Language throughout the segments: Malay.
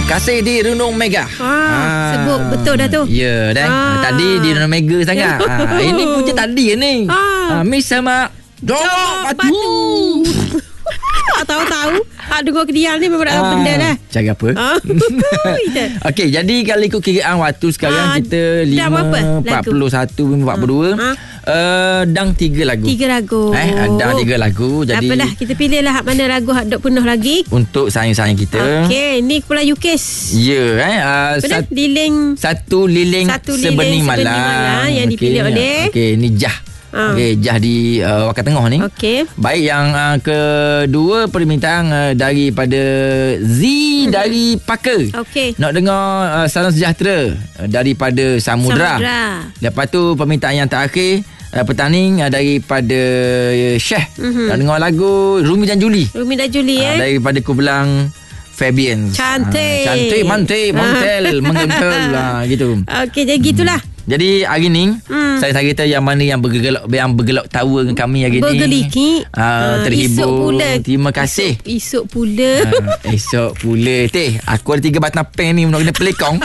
Kasih di Renung Mega. Sebut betul dah tu. Ya dah. Tadi di Renung Mega sangat. Ini punya tadi ni. Miss sama Dok Batu. Tahu-tahu dengar kedial ni memang ada benda dah. Cari apa? Okey, jadi kalau ikut kiraan waktu sekarang kita 5:41 42. Dang 3 lagu. 3 lagu. Dang 3 lagu. Jadi apalah, kita pilih lah mana lagu hak dok penuh lagi untuk sayang-sayang kita. Okey, ni Kepala Yukis. Ya, liling satu liling sebening malam yang dipilih oleh. Okey, ni Jah. Okey, Jah di Wakar Tengah ni. Okey. Baik, yang kedua permintaan daripada Z dari Pakar. Okey. Nak dengar Salam Sejahtera daripada Samudra. Lepas tu permintaan yang terakhir petanding daripada Syekh. Nak dengar lagu Rumi dan Juli. Daripada Kubelang Fabian. Cantik, mantel, menggentel gitu. Okey, jadi gitulah. Jadi hari ni saya cerita yang mana yang bergelak tawa dengan kami hari ni. Bergelikik. Terhibur. Esok pula. Terima kasih. Esok pula. Esok pula. Aku ada 3 batang pen ni nak kena pelekong.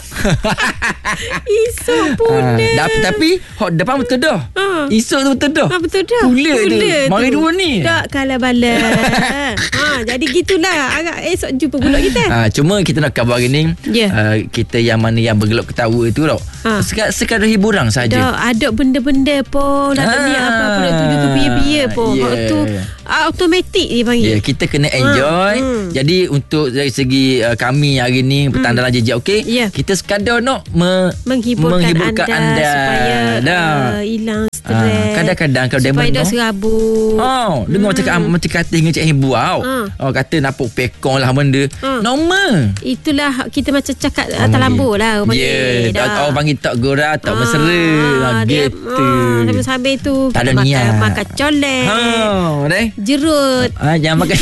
Esok pula. Tapi depan betul dah. Esok tu betul dah. Betul dah. Pula tu. Mari dua ni. Tak kalah bala. Jadi gitulah. Agak esok jumpa pula kita. Cuma kita nak cover hari ni. Kita yang mana yang bergelak ketawa tu tau. Sekadar hiburan saja. Ada benda-benda pun. Ada ni apa-apa nak tuju ke biaya-biaya pun. Tu automatik dia panggil. Kita kena enjoy. Jadi untuk dari segi kami hari ni Petandalan JJ okey. Kita sekadar nak menghiburkan anda supaya hilang stres. Kadang-kadang kalau supaya dia dah serabut. Dengar macam kata dengan Cik Hibur kata napuk pekong lah benda. Normal. Itulah kita macam cakap atas lambu lah. Orang panggil tak gora, tak mesra. Gitu. Sambil-sambil tu tak ada niat. Makan colek. Jerut. Jangan makan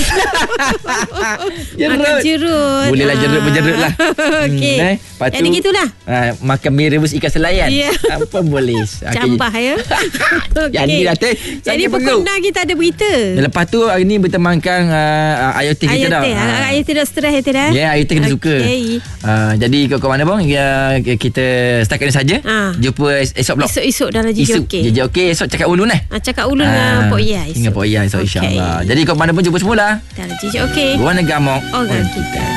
jerut. Bolehlah jerut berjerut lah. Okey. Jadi gitulah. Makan mie rebus ikan selayan. Apa boleh. Campah ya. Jadilah teh. Jadi pukul 6 kita ada berita. Lepas tu hari ni bertemankan IoT kita dah. IoT dah stres dah. IoT kita suka. Jadi ke mana pun kita setakat ni saja. Jumpa esok pula. Esok dalam JJ okey. Esok cakap ulun cakap ulun dengan Pok Iya. Dengan Pok Iya esok insya-Allah. Jadi ke mana pun jumpa semula. Dalam JJ okey. Gua Negamok. Orang kita.